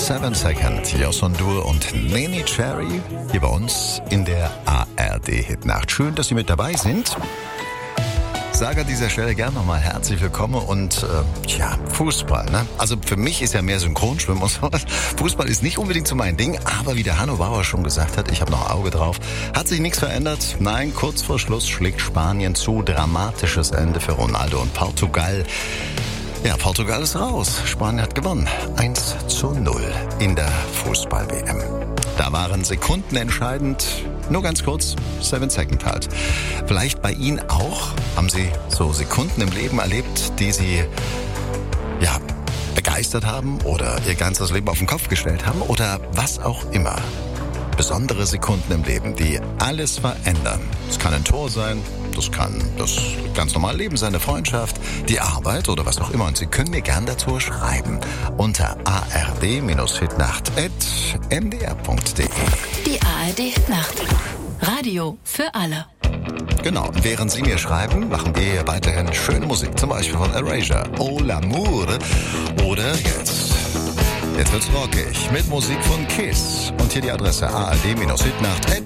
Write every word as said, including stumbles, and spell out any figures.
Seven Second, Joson Dur und Neneh Cherry hier bei uns in der A R D-Hitnacht. Schön, dass Sie mit dabei sind. Sage an dieser Stelle gern nochmal herzlich willkommen und äh, tja, Fußball, ne? Also für mich ist ja mehr Synchronschwimmen und sowas. Fußball ist nicht unbedingt so mein Ding, aber wie der Hanno Bauer schon gesagt hat, ich habe noch ein Auge drauf. Hat sich nichts verändert. Nein, kurz vor Schluss schlägt Spanien zu. Dramatisches Ende für Ronaldo und Portugal. Ja, Portugal ist raus. Spanien hat gewonnen. eins zu null in der Fußball-W M. Da waren Sekunden entscheidend. Nur ganz kurz, Seven Second halt. Vielleicht bei Ihnen auch? Haben Sie so Sekunden im Leben erlebt, die Sie, ja, begeistert haben oder Ihr ganzes Leben auf den Kopf gestellt haben oder was auch immer? Besondere Sekunden im Leben, die alles verändern. Es kann ein Tor sein, das kann das ganz normale Leben sein, eine Freundschaft, die Arbeit oder was auch immer. Und Sie können mir gern dazu schreiben unter a r d hitnacht at n d r punkt d e. Die A R D-Hitnacht. Radio für alle. Genau, und während Sie mir schreiben, machen wir hier weiterhin schöne Musik. Zum Beispiel von Erasure, Oh l'Amour. Oder jetzt... Jetzt wird's rockig mit Musik von Kiss. Und hier die Adresse a r d hitnacht at